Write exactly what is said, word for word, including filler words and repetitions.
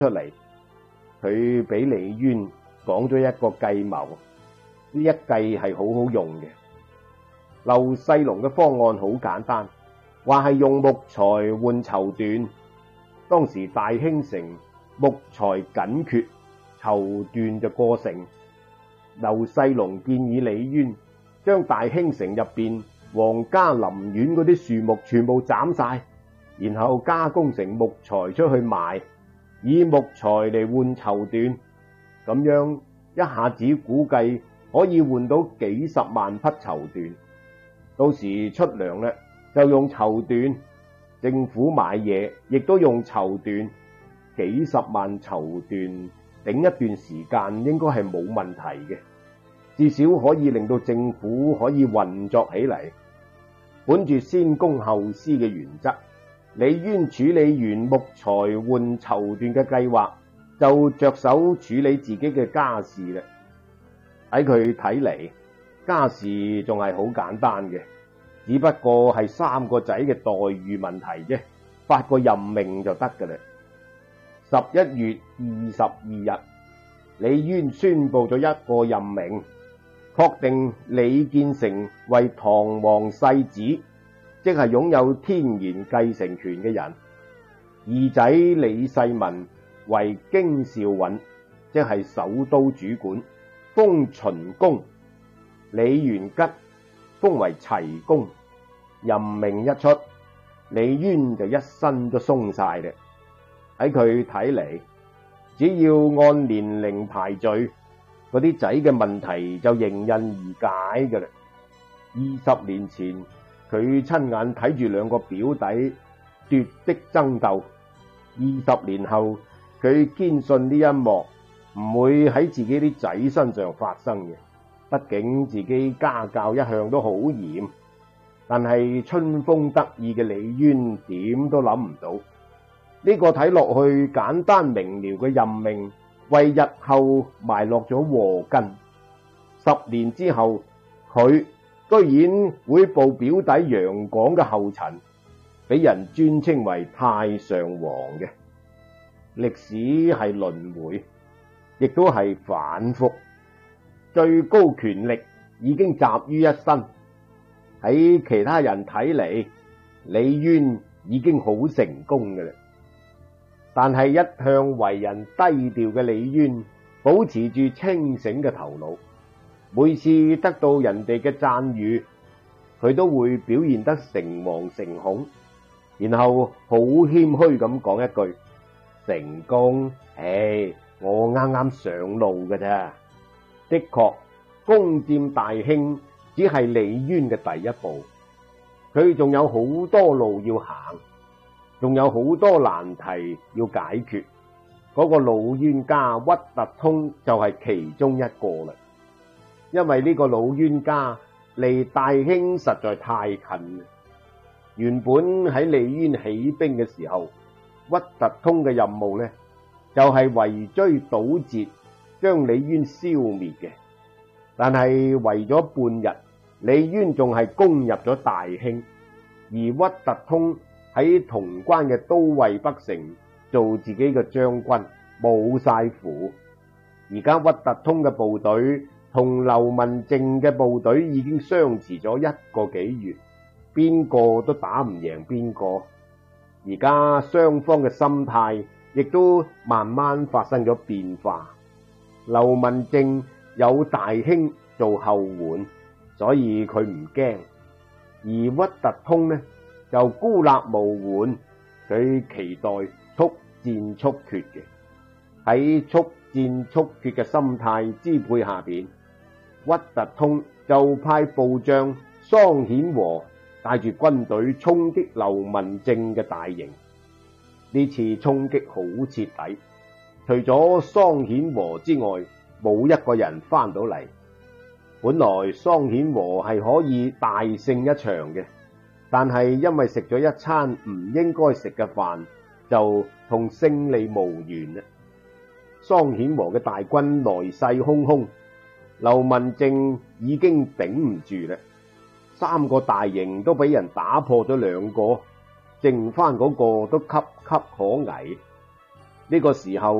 出嚟，佢俾李淵講咗一個計謀，呢一計係好好用嘅。劉世龍嘅方案好簡單，話係用木材換綢緞。當時大興城木材緊缺，綢緞就過剩。劉世龍建議李淵將大興城入邊皇家林苑嗰啲樹木全部斬晒，然後加工成木材出去賣，以木材嚟換綢緞，咁樣一下子估計可以換到幾十萬匹綢緞。到時出糧咧就用綢緞，政府買嘢亦都用綢緞，幾十萬綢緞頂一段時間應該係冇問題嘅，至少可以令到政府可以運作起嚟。本住先公後私嘅原則，李淵處理完木材換綢緞嘅計劃，就着手處理自己嘅家事啦。喺佢睇嚟，家事仲係好簡單嘅，只不過係三個仔嘅待遇問題啫，發個任命就得㗎啦。十一月二十二日，李淵宣布咗一個任命，確定李建成為唐王世子，即係擁有天然繼承權嘅人。二仔李世民為京兆尹，即係首都主管，封秦公。李元吉封為齊公。任命一出，李淵就一身都鬆晒啦。喺佢睇嚟，只要按年齡排序，嗰啲仔嘅問題就迎刃而解㗎啦。二十年前，佢親眼睇住兩個表弟奪嫡爭鬥，二十年後，佢堅信呢一幕唔會喺自己啲仔身上發生嘅。畢竟自己家教一向都好嚴，但係春風得意嘅李淵點都諗唔到，呢個睇落去簡單明了嘅任命，為日後埋落咗禍根。十年之後，佢居然會步表弟楊廣嘅後塵，俾人尊稱為太上皇嘅。歷史係輪迴，亦都係反覆。最高權力已經集於一身，喺其他人睇嚟，李淵已經好成功嘅啦。但係一向為人低調嘅李淵，保持住清醒嘅頭腦，每次得到人哋嘅讚譽，佢都會表現得誠惶誠恐，然後好謙虛咁講一句：成功？唉，我啱啱上路㗎咋。的確，攻佔大興只係李淵嘅第一步，佢仲有好多路要行，仲有好多難題要解決。嗰、那個老冤家屈突通就係其中一個啦。因為呢個老冤家離大興實在太近，原本喺李淵起兵嘅時候，屈突通嘅任務呢，就係、是、圍追堵截，將李淵消滅嘅。但係為咗半日，李淵仲係攻入咗大興，而屈突通喺潼關嘅都尉北城做自己嘅將軍，冇晒符。而家屈突通嘅部隊同劉文靜嘅部隊已經相持咗一個幾月，邊個都打唔贏邊個。而家雙方嘅心態亦都慢慢發生咗變化。劉文靜有大興做後援，所以佢唔驚；而屈突通呢就孤立無援，佢期待速戰速決嘅。喺速戰速決嘅心態支配下邊，屈突通就派部將桑顯和帶住軍隊衝擊劉文靜嘅大營。呢次衝擊好徹底，除咗桑顯和之外，冇一個人翻到嚟。本來桑顯和係可以大勝一場嘅，但係因為食咗一餐唔應該食嘅飯，就同勝利無緣啦。桑顯和嘅大軍來勢洶洶，劉文靜已經頂唔住啦，三個大營都俾人打破咗兩個，剩翻嗰個都岌岌可危。 呢個時候